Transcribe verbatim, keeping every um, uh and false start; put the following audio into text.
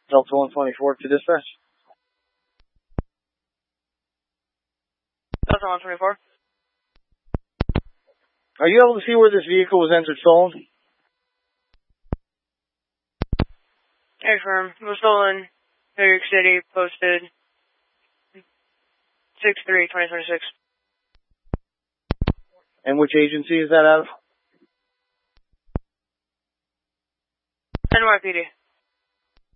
Delta one twenty-four to dispatch. Delta one twenty-four. Are you able to see where this vehicle was entered stolen? Hey, firm. It was stolen, New York City, posted six three twenty twenty-six. And which agency is that out of? N Y P D.